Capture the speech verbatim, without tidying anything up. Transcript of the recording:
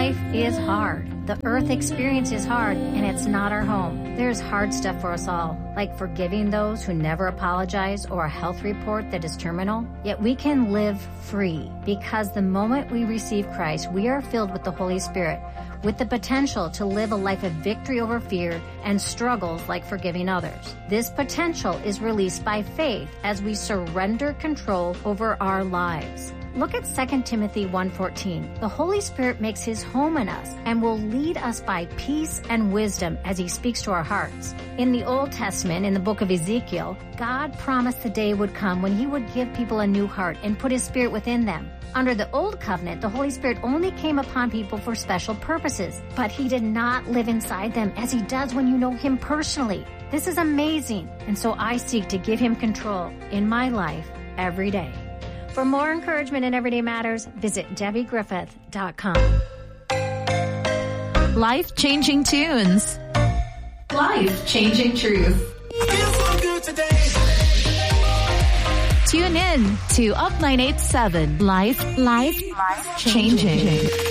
Life is hard. The earth experience is hard, and it's not our home. There's hard stuff for us all, like forgiving those who never apologize or a health report that is terminal. Yet we can live free because the moment we receive Christ, we are filled with the Holy Spirit, with the potential to live a life of victory over fear and struggles like forgiving others. This potential is released by faith as we surrender control over our lives. Look at Second Timothy one fourteen. The Holy Spirit makes his home in us and will lead us by peace and wisdom as he speaks to our hearts. In the Old Testament, in the book of Ezekiel, God promised the day would come when he would give people a new heart and put his Spirit within them. Under the Old Covenant, the Holy Spirit only came upon people for special purposes, but he did not live inside them as he does when you know him personally. This is amazing, and so I seek to give him control in my life every day. For more encouragement in Everyday Matters, visit Debbie Griffith dot com. Life-changing tunes. Life-changing truth. Tune in to Up nine eighty-seven. Life, life, life changing.